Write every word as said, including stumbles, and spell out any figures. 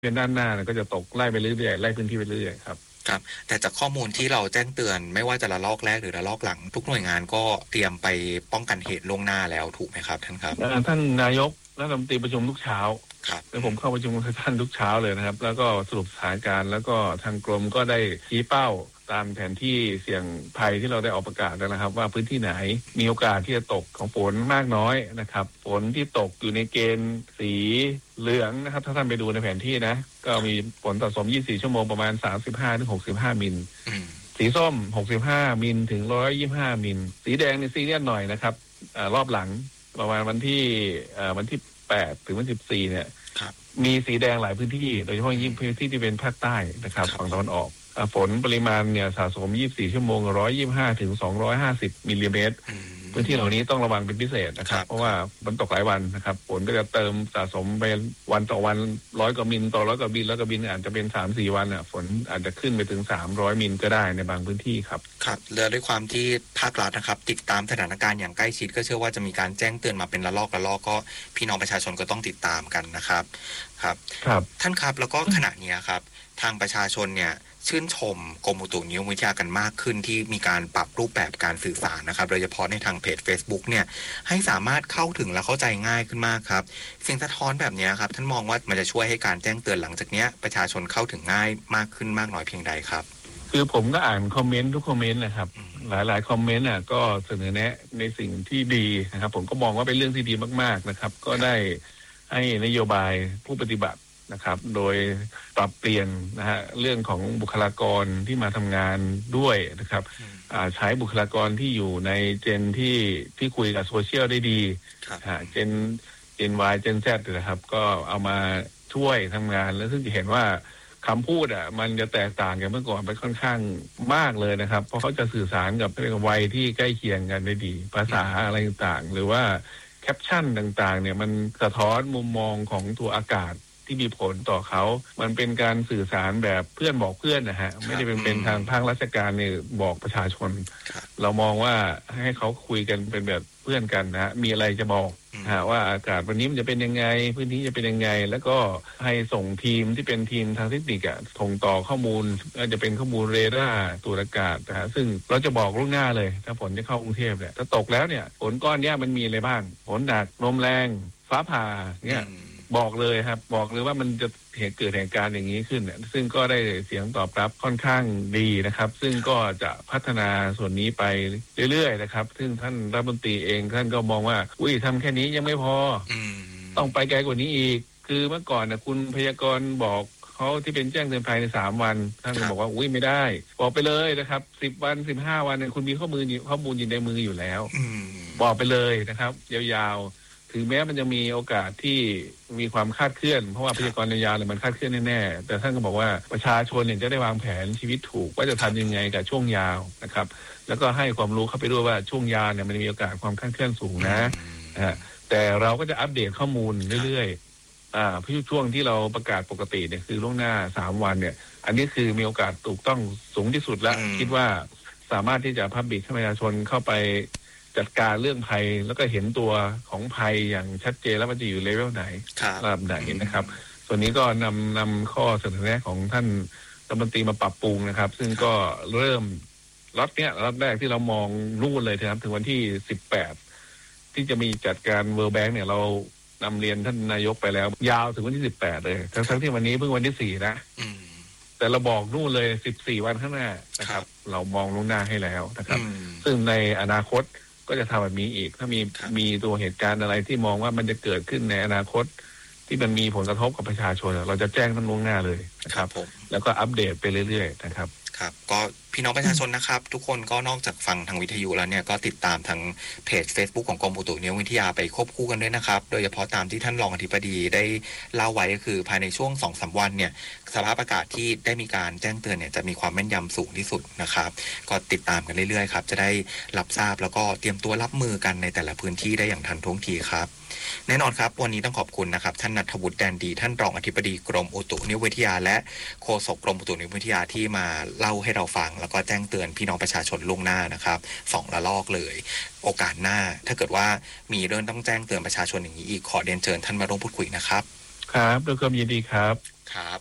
เป็นด้านหน้าก็จะตกไล่ไปเรื่อยๆไล่พื้นที่ไปเรื่อยๆครับครับแต่จากข้อมูลที่เราแจ้งเตือนไม่ว่าจะระลอกแรกหรือระลอกหลังทุกหน่วยงานก็เตรียมไปป้องกันเหตุล่วงหน้าแล้วถูกไหมครับท่านครับท่านนายกและรัฐมนตรีประชุมทุกเช้าครับแล้วผมเข้าประชุมกับท่านทุกเช้าเลยนะครับแล้วก็สรุปสถานการณ์แล้วก็ทางกรมก็ได้ชี้เป้าตามแผนที่เสี่ยงภัยที่เราได้ออกประกาศแล้วนะครับว่าพื้นที่ไหนมีโอกาสที่จะตกของฝนมากน้อยนะครับฝนที่ตกอยู่ในเกณฑ์สีเหลืองนะครับถ้าท่านไปดูในแผนที่นะก็มีฝนสะสมยี่สิบสี่ชั่วโมงประมาณ สามสิบห้าถึงหกสิบห้า มิลสีส้มหกสิบห้ามิลถึงหนึ่งร้อยยี่สิบห้ามิลสีแดงนี่ซีเรียสหน่อยนะครับอ่ารอบหลังประมาณวันที่อ่าวันที่แปดถึงวันที่สิบสี่เนี่ยมีสีแดงหลายพื้นที่โดยเฉพาะยิ่งพื้นที่ที่เป็นภาคใต้นะครับฝั่งตะวันออกฝนปริมาณเนี่ยสะสมยี่สิบสี่ชั่วโมงหนึ่งร้อยยี่สิบห้าถึงสองร้อยห้าสิบมิลลิเมตรพื้นที่เหล่านี้ต้องระวังเป็นพิเศษนะครับเพราะว่ามันตกหลายวันนะครับฝนก็จะเติมสะสมไปวันต่อวันร้อยกว่ามิลต่อร้อยกว่ามิลแล้วก็บินอาจจะเป็น สามถึงสี่ วันอ่ะฝนอาจจะขึ้นไปถึงสามร้อยมิลก็ได้ในบางพื้นที่ครับครับและด้วยความที่ภาครัฐนะครับติดตามสถานการณ์อย่างใกล้ชิดก็เชื่อว่าจะมีการแจ้งเตือนมาเป็นระลอกระลอกก็พี่น้องประชาชนก็ต้องติดตามกันนะครับครับครับท่านครับแล้วก็ขณะนี้ครับทางประชาชนเนี่ยชื่นชมกรมอุตุนิยมวิทยากันมากขึ้นที่มีการปรับรูปแบบการสื่อสารนะครับโดยเฉพาะในทางเพจ Facebook เนี่ยให้สามารถเข้าถึงและเข้าใจง่ายขึ้นมากครับสิ่งสะท้อนแบบนี้ครับท่านมองว่ามันจะช่วยให้การแจ้งเตือนหลังจากนี้ประชาชนเข้าถึงง่ายมากขึ้นมากน้อยเพียงใดครับคือผมก็อ่านคอมเมนต์ทุกคอมเมนต์นะครับหลายๆคอมเมนต์อ่ะก็เสนอแนะในสิ่งที่ดีนะครับผมก็มองว่าเป็นเรื่องที่ดีมากๆนะครับก็ได้ให้นโยบายผู้ปฏิบัตินะครับโดยปรับเปลี่ยนนะฮะเรื่องของบุคลากรที่มาทำงานด้วยนะครับใช้บุคลากรที่อยู่ในเจนที่ที่คุยกับโซเชียลได้ดีเจนเจน Y เจน Z นะครับก็เอามาช่วยทำงานแล้วซึ่งจะเห็นว่าคำพูดอ่ะมันจะแตกต่างกันเมื่อก่อนไปค่อนข้างมากเลยนะครับเพราะเขาจะสื่อสารกับเรื่องวัยที่ใกล้เคียงกันได้ดีภาษาอะไรต่างๆหรือว่าแคปชั่นต่างๆเนี่ยมันสะท้อนมุมมองของตัวอากาศที่มีผลต่อเขามันเป็นการสื่อสารแบบเพื่อนบอกเพื่อนนะฮะไม่ได้เป็นเป็นทางภาคราชการเนี่ยบอกประชาชนเรามองว่าให้เขาคุยกันเป็นแบบเพื่อนกันนะฮะมีอะไรจะบอกฮะว่าอากาศวันนี้มันจะเป็นยังไงพื้นที่จะเป็นยังไงแล้วก็ให้ส่งทีมที่เป็นทีมทางเทคนิคอะส่งต่อข้อมูลก็จะเป็นข้อมูลเรดาร์ตรวจอากาศนะฮะซึ่งเราจะบอกล่วงหน้าเลยถ้าฝนจะเข้ากรุงเทพเนี่ยถ้าตกแล้วเนี่ยฝนก้อนเนี้ยมันมีอะไรบ้างฝนหนักลมแรงฟ้าผ่าเนี่ยบอกเลยครับบอกเลยว่ามันจะเหตุเกิดเหตุการณ์อย่างนี้ขึ้นซึ่งก็ได้เสียงตอบรับค่อนข้างดีนะครับซึ่งก็จะพัฒนาส่วนนี้ไปเรื่อยๆนะครับซึ่งท่านรัฐมนตรีเองท่านก็มองว่าอุ้ยทำแค่นี้ยังไม่พอต้องไปไกลกว่านี้อีกคือเมื่อก่อนนะคุณพยากรณ์บอกเขาที่เป็นแจ้งเตือนภัยในสามวันท่านก็บอกว่าอุ้ยไม่ได้บอกไปเลยนะครับสิบวันสิบห้าวันเนี่ยคุณมีข้อมูลข้อมูลอยู่ในมืออยู่แล้วบอกไปเลยนะครับยาวๆถึงแม้มันจะมีโอกาสที่มีความคาดเคลื่อนเพราะว่าพยากรณ์ยาวๆเนี่ยมันคาดเคลื่อนแน่ๆแต่ท่านก็บอกว่าประชาชนเนี่ยจะได้วางแผนชีวิตถูกว่าจะทำยังไงกับช่วงยาวนะครับแล้วก็ให้ความรู้เข้าไปด้วยว่าช่วงยาวเนี่ยมันมีโอกาสความคาดเคลื่อนสูงนะฮะแต่เราก็จะอัปเดตข้อมูลเรื่อยๆอ่าช่วงที่เราประกาศปกติเนี่ยคือล่วงหน้าสามวันเนี่ยอันนี้คือมีโอกาสถูกต้องสูงที่สุดแล้วคิดว่าสามารถที่จะพับบิกให้ประชาชนเข้าไปจัดการเรื่องภัยแล้วก็เห็นตัวของภัยอย่างชัดเจนแล้วมันจะอยู่เลเวลไหนระดับไหนนะครับส่วนนี้ก็นำนำข้อเสนอแนะของท่านรัฐมนตรีมาปรับปรุงนะครับซึ่งก็เริ่มล็อตเนี้ยล็อตแรกที่เรามองนู่นเลยนะครับถึงวันที่สิบแปดที่จะมีจัดการเวิลด์แบงค์เนี่ยเรานำเรียนท่านนายกไปแล้วยาวถึงวันที่สิบแปดเลยทั้งทั้งที่วันนี้เพิ่งวันที่สี่นะแต่เราบอกนู่นเลยสิบสี่วันข้างหน้านะครับเรามองล่วงหน้าให้แล้วนะครับซึ่งในอนาคตก็จะทำแบบนี้อีกถ้ามีมีตัวเหตุการณ์อะไรที่มองว่ามันจะเกิดขึ้นในอนาคตที่มันมีผลกระทบกับประชาชนเราจะแจ้งท่านล่วงหน้าเลยนะครับแล้วก็อัปเดตไปเรื่อยๆนะครับครับก็พี่น้องประชาชนนะครับทุกคนก็นอกจากฟังทางวิทยุแล้วเนี่ยก็ติดตามทางเพจ Facebook ของกรมอุตุนิยมวิทยาไปควบคู่กันด้วยนะครับโดยเฉพาะตามที่ท่านรองอธิบดีได้เล่าไว้ก็คือภายในช่วง สองถึงสาม วันเนี่ยสภาพอากาศที่ได้มีการแจ้งเตือนเนี่ยจะมีความแม่นยำสูงที่สุดนะครับก็ติดตามกันเรื่อยๆครับจะได้รับทราบแล้วก็เตรียมตัวรับมือกันในแต่ละพื้นที่ได้อย่างทันท่วงทีครับแน่นอนครับวันนี้ต้องขอบคุณนะครับท่านณัฐวุฒิแดนดีท่านรองอธิบดีกรมอุตุนิยมวิทยาและโฆษกกรมอุตุนิยมวิทยาที่มาเล่าให้เราฟังแล้วก็แจ้งเตือนพี่น้องประชาชนล่วงหน้านะครับสองระลอกเลยโอกาสหน้าถ้าเกิดว่ามีเรื่องต้องแจ้งเตือนประชาชนอย่างนี้อีกขอเรียนเชิญท่านมาร่วมพูดคุยนะครับครับด้วยความยินดีครับครับ